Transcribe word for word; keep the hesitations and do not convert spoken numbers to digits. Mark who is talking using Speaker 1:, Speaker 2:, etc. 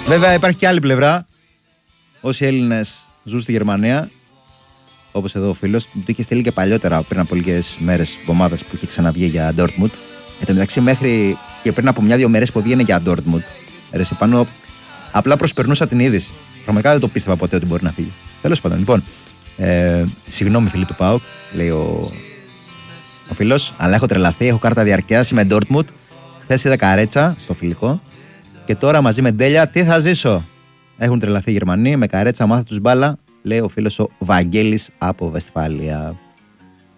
Speaker 1: Βέβαια υπάρχει και άλλη πλευρά. Όσοι Έλληνες ζουν στη Γερμανία, όπως εδώ ο φίλος, του είχε στείλει και παλιότερα, πριν από λίγες μέρες, εβδομάδες που είχε ξαναβγεί για Dortmund. Εν τω μεταξύ, μέχρι και πριν από μια-δύο μέρες που βγαίνει για Dortmund, έρεσε πάνω, απλά προσπερνούσα την είδηση. Πραγματικά δεν το πίστευα ποτέ ότι μπορεί να φύγει. Τέλος πάντων, λοιπόν. Ε, συγγνώμη, φίλοι του ΠΑΟΚ, λέει ο, ο φίλος, αλλά έχω τρελαθεί. Έχω κάρτα διαρκείας, είμαι Dortmund. Χθες είδα Καρέτσα στο φιλικό. Και τώρα μαζί με Ντέλια, τι θα ζήσω. Έχουν τρελαθεί οι Γερμανοί με Καρέτσα, μάθα τους μπάλα, λέει ο φίλος ο Βαγγέλης από Βεσφάλια.